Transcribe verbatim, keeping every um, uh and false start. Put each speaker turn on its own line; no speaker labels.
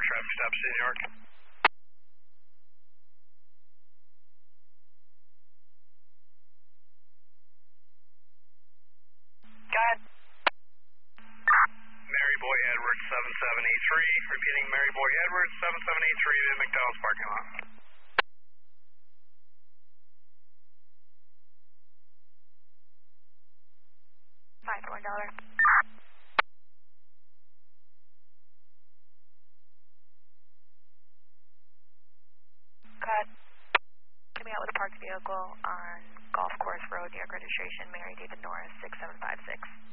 traffic stop, City, New York.
Go ahead.
Mary Boy Edwards, seven seven eight three. Repeating, Mary Boy Edwards, seven seven eight three to McDonald's parking lot.
Five for one dollar. Go ahead. Coming out with a parked vehicle on Golf Course Road, New York registration, Mary David Norris, six seven five six.